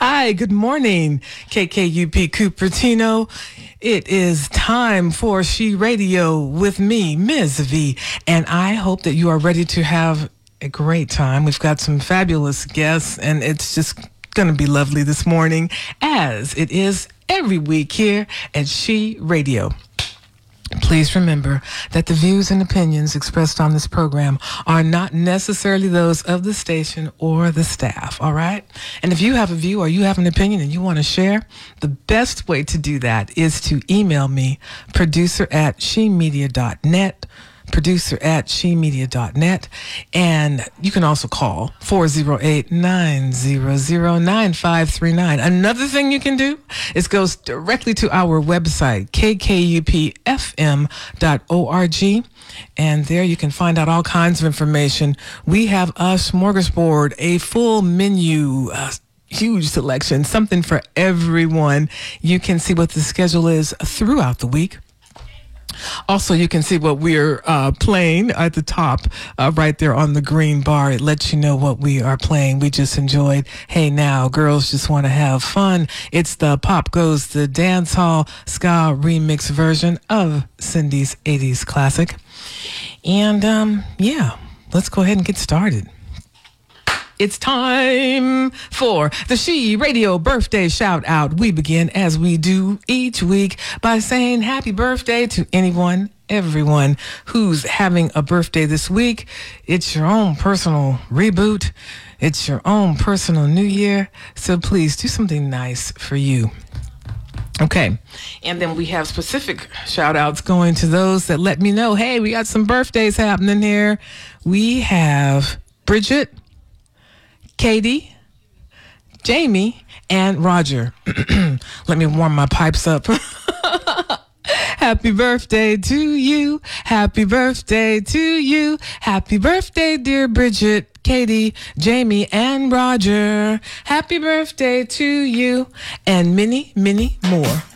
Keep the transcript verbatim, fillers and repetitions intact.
Hi, good morning, K K U P Cupertino. It is time for She Radio with me, Miz V, and I hope that you are ready to have a great time. We've got some fabulous guests, and it's just going to be lovely this morning, as it is every week here at She Radio. Please remember that the views and opinions expressed on this program are not necessarily those of the station or the staff, all right? And if you have a view or you have an opinion and you want to share, the best way to do that is to email me, producer at she media dot net, producer at she media dot net, and you can also call four oh eight, nine hundred, nine five three nine. Another thing you can do is go directly to our website, k k u p f m dot org, and there you can find out all kinds of information. We have a smorgasbord, a full menu, uh, huge selection, something for everyone. You can see what the schedule is throughout the week. Also, you can see what we're uh, playing at the top, uh, right there on the green bar. It lets you know what we are playing. We just enjoyed Hey Now, Girls Just Want to Have Fun. It's the Pop Goes the Dance Hall ska remix version of Cindy's eighties classic. And, um, yeah, let's go ahead and get started. It's time for the She Radio birthday shout out. We begin as we do each week by saying happy birthday to anyone, everyone who's having a birthday this week. It's your own personal reboot. It's your own personal new year. So please do something nice for you. Okay, and then we have specific shout outs going to those that let me know, hey, we got some birthdays happening here. We have Bridget, Katie, Jamie, and Roger. Let me warm my pipes up. Happy birthday to you. Happy birthday to you. Happy birthday, dear Bridget, Katie, Jamie, and Roger. Happy birthday to you, and many, many more.